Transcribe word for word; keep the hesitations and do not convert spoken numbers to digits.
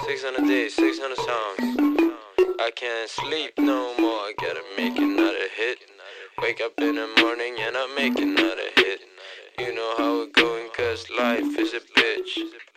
six hundred days, six hundred songs. I can't sleep no more, I gotta make another hit. Wake up in the morning and I make another hit. You know how it going, cause life is a bitch.